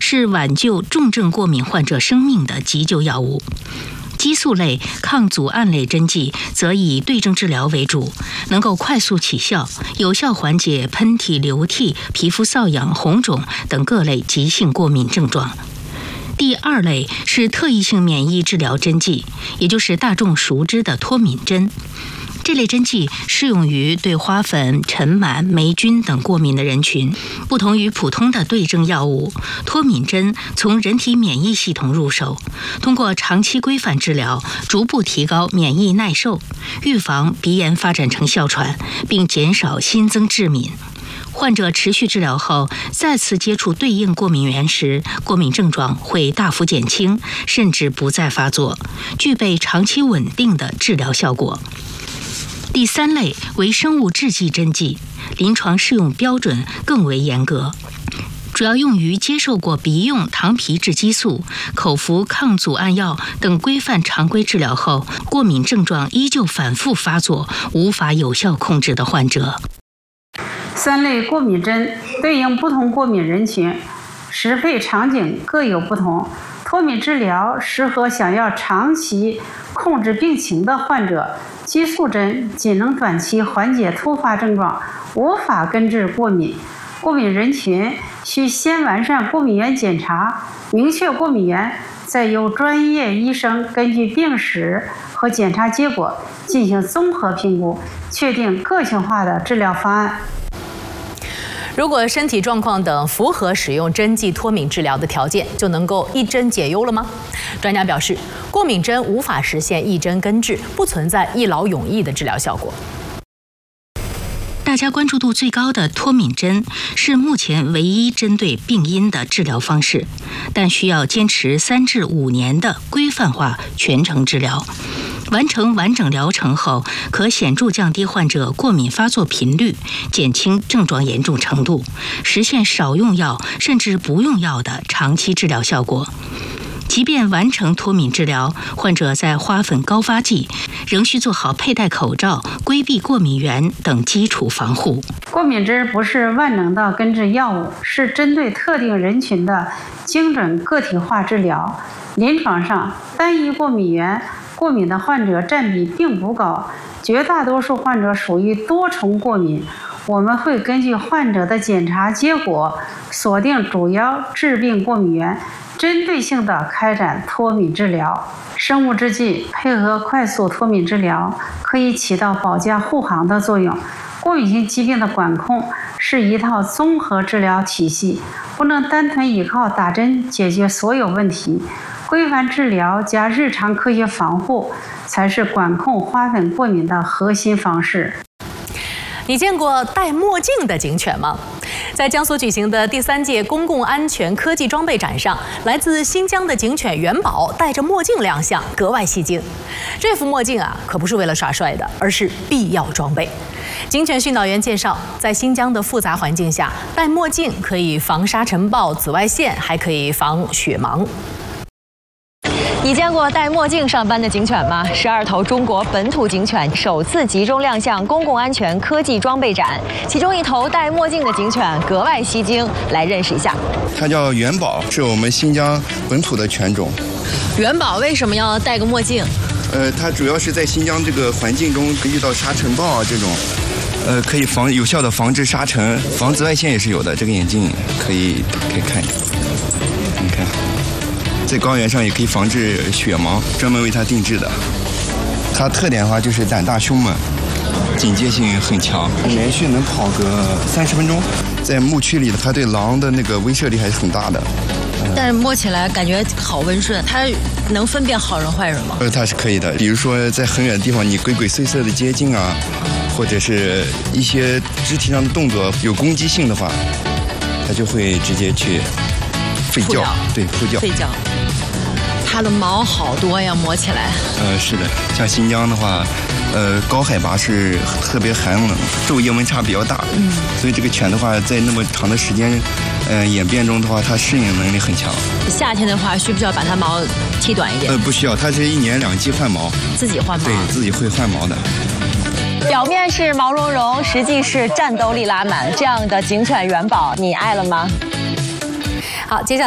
是挽救重症过敏患者生命的急救药物。激素类、抗组胺类针剂则以对症治疗为主，能够快速起效，有效缓解喷嚏、流涕、皮肤瘙痒、红肿等各类急性过敏症状。第二类是特异性免疫治疗针剂，也就是大众熟知的脱敏针。这类针剂适用于对花粉、尘螨、霉菌等过敏的人群。不同于普通的对症药物，脱敏针从人体免疫系统入手，通过长期规范治疗，逐步提高免疫耐受，预防鼻炎发展成哮喘，并减少新增致敏。患者持续治疗后，再次接触对应过敏源时，过敏症状会大幅减轻，甚至不再发作，具备长期稳定的治疗效果。第三类为生物制剂针剂，临床适用标准更为严格，主要用于接受过鼻用糖皮质激素、口服抗组胺药等规范常规治疗后，过敏症状依旧反复发作，无法有效控制的患者。 三类过敏针对应不同过敏人群，适配场景各有不同。脱敏治疗适合想要长期控制病情的患者，激素针仅能短期缓解突发症状，无法根治过敏。过敏人群需先完善过敏原检查，明确过敏源，再由专业医生根据病史和检查结果进行综合评估，确定个性化的治疗方案。 如果身体状况等符合使用针剂脱敏治疗的条件，就能够一针解忧了吗？专家表示，过敏针无法实现一针根治，不存在一劳永逸的治疗效果。 大家关注度最高的脱敏针是目前唯一针对病因的治疗方式，但需要坚持3至5年的规范化全程治疗。完成完整疗程后，可显著降低患者过敏发作频率，减轻症状严重程度，实现少用药甚至不用药的长期治疗效果。即便完成脱敏治疗，患者在花粉高发季仍需做好佩戴口罩、规避过敏源等基础防护。 过敏针不是万能的根治药物，是针对特定人群的精准个体化治疗。临床上，单一过敏源过敏的患者占比并不高，绝大多数患者属于多重过敏。我们会根据患者的检查结果，锁定主要致病过敏源，针对性地开展脱敏治疗。生物制剂配合快速脱敏治疗，可以起到保驾护航的作用。过敏性疾病的管控是一套综合治疗体系，不能单纯依靠打针解决所有问题。规范治疗加日常科学防护，才是管控花粉过敏的核心方式。 你见过戴墨镜的警犬吗？在江苏举行的第3届公共安全科技装备展上，来自新疆的警犬元宝戴着墨镜亮相，格外吸睛。这副墨镜啊，可不是为了耍帅的，而是必要装备。警犬训导员介绍，在新疆的复杂环境下，戴墨镜可以防沙尘暴、紫外线，还可以防雪盲。 你见过戴墨镜上班的警犬吗？12头中国本土警犬首次集中亮相公共安全科技装备展，其中一头戴墨镜的警犬格外吸睛，来认识一下。 它叫元宝，是我们新疆本土的犬种。 元宝为什么要戴个墨镜？ 它主要是在新疆这个环境中遇到沙尘暴啊这种，可以有效的防治沙尘，防紫外线也是有的。这个眼镜可以看一下，你看。在高原上也可以防治雪盲，专门为它定制的。它特点的话就是胆大凶猛，警戒性很强，连续能跑个30分钟。在牧区里，它对狼的那个威慑力还是很大的。 但是摸起来感觉好温顺，它能分辨好人坏人吗？ 它是可以的。比如说在很远的地方，你鬼鬼祟祟的接近啊，或者是一些肢体上的动作有攻击性的话，它就会直接去吠叫，对，吠叫。 它的毛好多呀，摸起来。 是的，像新疆的话，高海拔是特别寒冷，昼夜温差比较大，所以这个犬的话，在那么长的时间，演变中的话，它适应能力很强。 夏天的话，需不需要把它毛剃短一点？ 不需要，它是1年2季换毛， 自己换毛。 对，自己会换毛的。 表面是毛茸茸，实际是战斗力拉满，这样的警犬元宝，你爱了吗？ 好，接下来。